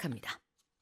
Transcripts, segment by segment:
시작합니다.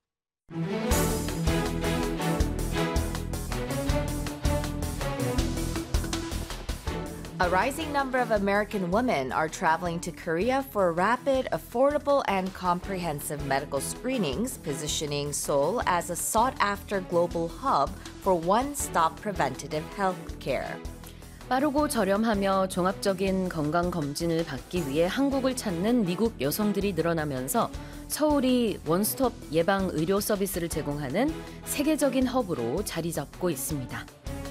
A rising number of American women are traveling to Korea for rapid, affordable, and comprehensive medical screenings, positioning Seoul as a sought-after global hub for one-stop preventative health care. 빠르고 저렴하며 종합적인 건강검진을 받기 위해 한국을 찾는 미국 여성들이 늘어나면서 서울이 원스톱 예방 의료 서비스를 제공하는 세계적인 허브로 자리 잡고 있습니다.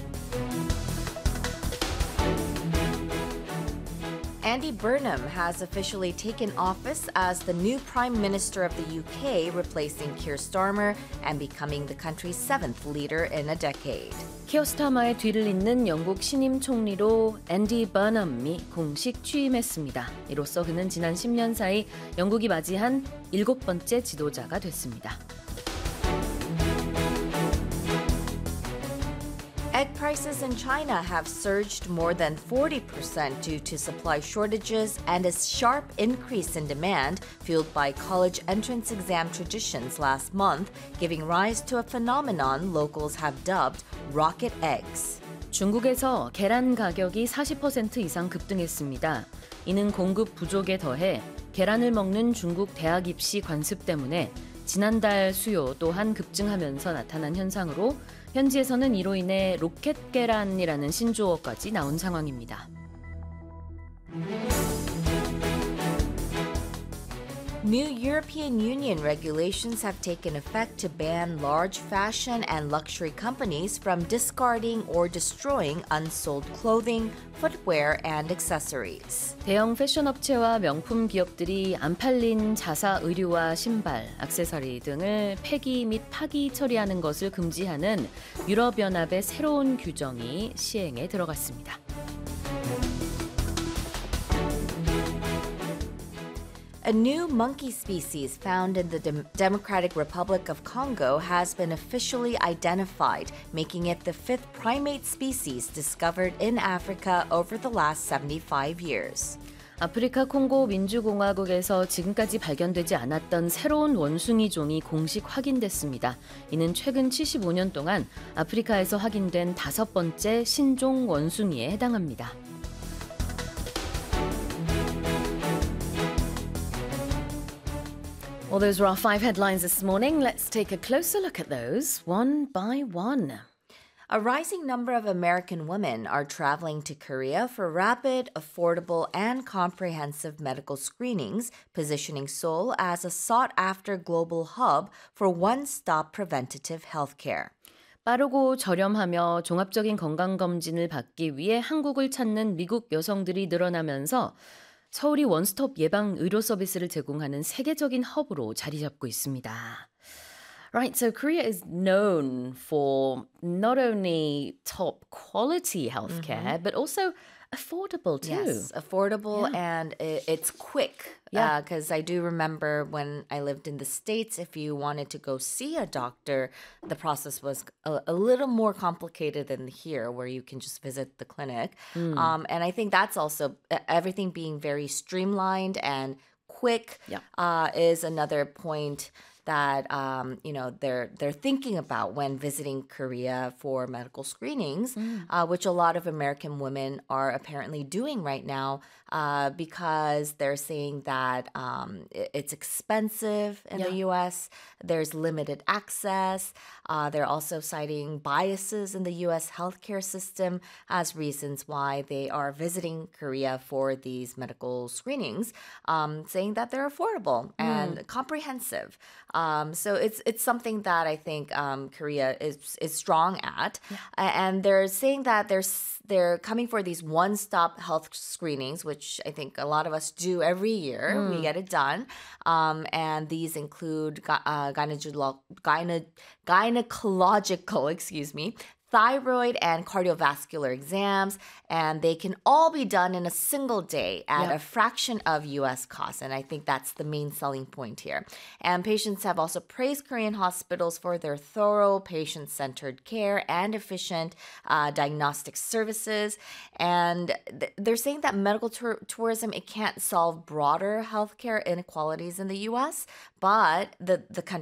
Andy Burnham has officially taken office as the new Prime Minister of the UK, replacing Keir Starmer and becoming the country's seventh leader in a decade. 키어 스타마의 뒤를 잇는 영국 신임 총리로 앤디 버넘이 공식 취임했습니다. 이로써 그는 지난 10년 사이 영국이 맞이한 7번째 지도자가 됐습니다. Egg prices in China have surged more than 40% due to supply shortages and a sharp increase in demand fueled by college entrance exam traditions last month, giving rise to a phenomenon locals have dubbed rocket eggs. 중국에서 계란 가격이 40% 이상 급등했습니다. 이는 공급 부족에 더해 계란을 먹는 중국 대학 입시 관습 때문에 지난달 수요 또한 급증하면서 나타난 현상으로 현지에서는 이로 인해 로켓 계란이라는 신조어까지 나온 상황입니다. New European Union regulations have taken effect to ban large fashion and luxury companies from discarding or destroying unsold clothing, footwear, and accessories. 대형 패션 업체와 명품 기업들이 안 팔린 자사 의류와 신발, 액세서리 등을 폐기 및 파기 처리하는 것을 금지하는 유럽연합의 새로운 규정이 시행에 들어갔습니다. A new monkey species found in the Democratic Republic of Congo has been officially identified, making it the fifth primate species discovered in Africa over the last 75 years. 아프리카 콩고 민주공화국에서 지금까지 발견되지 않았던 새로운 원숭이 종이 공식 확인됐습니다. 이는 최근 75년 동안 아프리카에서 확인된 5번째 신종 원숭이에 해당합니다. Well, those were our 5 headlines this morning. Let's take a closer look at those one by one. A rising number of American women are traveling to Korea for rapid, affordable, and comprehensive medical screenings, positioning Seoul as a sought-after global hub for one-stop preventative health care. 빠르고 저렴하며 종합적인 건강검진을 받기 위해 한국을 찾는 미국 여성들이 늘어나면서 서울이 원스톱 예방 의료 서비스를 제공하는 세계적인 허브로 자리 잡고 있습니다. Right, so Korea is known for not only top quality healthcare, but also affordable too. Yes, affordable and it's quick. Yeah. Because I do remember when I lived in the States, if you wanted to go see a doctor, the process was a little more complicated than here, where you can just visit the clinic. And I think that's also everything being very streamlined and quick is another point that they're thinking about when visiting Korea for medical screenings, which a lot of American women are apparently doing right now because they're saying that it's expensive in the U.S. There's limited access. They're also citing biases in the U.S. healthcare system as reasons why they are visiting Korea for these medical screenings, saying that they're affordable and comprehensive. So it's something that I think Korea is strong at, and they're saying that they're coming for these one-stop health screenings, which I think a lot of us do every year. We get it done, and these include gynecological, thyroid and cardiovascular exams, and they can all be done in a single day at a fraction of U.S. costs. And I think that's the main selling point here. And patients have also praised Korean hospitals for their thorough, patient-centered care and efficient diagnostic services. And they're saying that medical tourism, it can't solve broader healthcare inequalities in the U.S., but the country